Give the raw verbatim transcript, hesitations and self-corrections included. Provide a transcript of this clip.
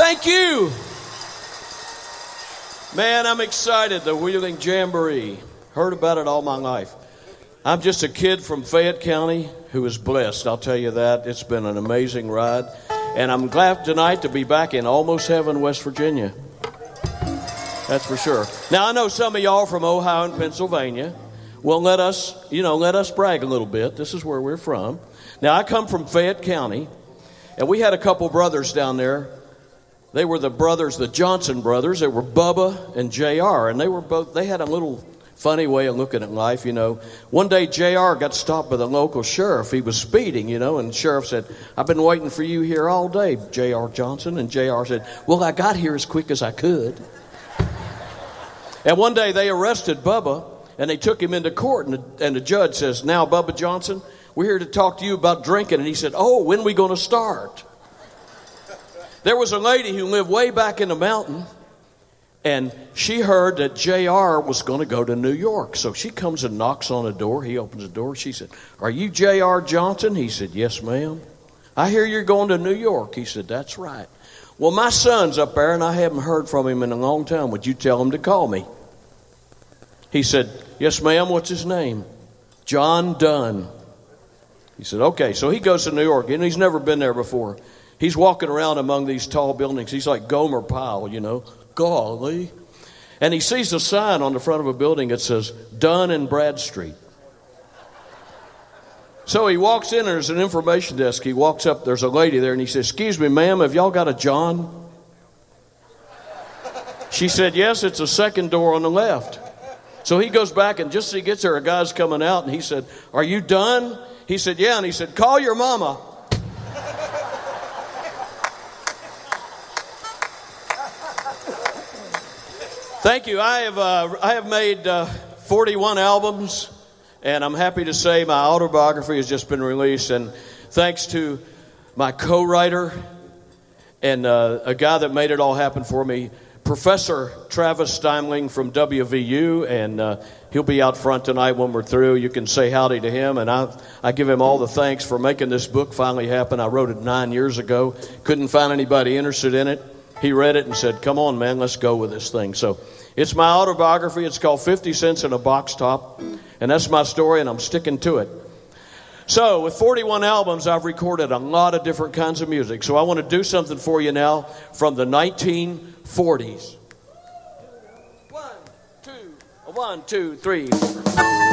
Thank you. Man, I'm excited. The Wheeling Jamboree. Heard about it all my life. I'm just a kid from Fayette County who is blessed. I'll tell you that. It's been an amazing ride. And I'm glad tonight to be back in almost heaven, West Virginia. That's for sure. Now, I know some of y'all from Ohio and Pennsylvania. Well, let us, you know, let us brag a little bit. This is where we're from. Now, I come from Fayette County, and we had a couple brothers down there. They were the brothers, the Johnson brothers. They were Bubba and J R, and they were both, they had a little funny way of looking at life, you know. One day, J R got stopped by the local sheriff. He was speeding, you know, and the sheriff said, "I've been waiting for you here all day, J R Johnson." And J R said, "Well, I got here as quick as I could." And one day, they arrested Bubba, and they took him into court, and the, and the judge says, "Now, Bubba Johnson, we're here to talk to you about drinking." And he said, "Oh, when are we going to start?" There was a lady who lived way back in the mountain, and she heard that J R was going to go to New York. So she comes and knocks on the door. He opens the door. She said, "Are you J R Johnson?" He said, "Yes, ma'am." "I hear you're going to New York." He said, "That's right." "Well, my son's up there, and I haven't heard from him in a long time. Would you tell him to call me?" He said, "Yes, ma'am. What's his name?" "John Dunn." He said, "Okay." So he goes to New York, and he's never been there before. He's walking around among these tall buildings. He's like Gomer Pyle, you know. Golly. And he sees a sign on the front of a building that says, "Dunn and Bradstreet." So he walks in, and there's an information desk. He walks up, there's a lady there, and he says, "Excuse me, ma'am, have y'all got a John?" She said, "Yes, it's the second door on the left." So he goes back, and just as he gets there, a guy's coming out, and he said, "Are you done?" He said, "Yeah." And he said, "Call your mama." Thank you. I have uh, I have made uh, forty-one albums, and I'm happy to say my autobiography has just been released. And thanks to my co-writer and uh, a guy that made it all happen for me, Professor Travis Steimling from W V U, and uh, he'll be out front tonight when we're through. You can say howdy to him, and I I give him all the thanks for making this book finally happen. I wrote it nine years ago. Couldn't find anybody interested in it. He read it and said, "Come on, man, let's go with this thing." So it's my autobiography. It's called fifty cents in a Box Top, and that's my story, and I'm sticking to it. So with forty-one albums, I've recorded a lot of different kinds of music. So I want to do something for you now from the nineteen forties. One, two, one, two, three.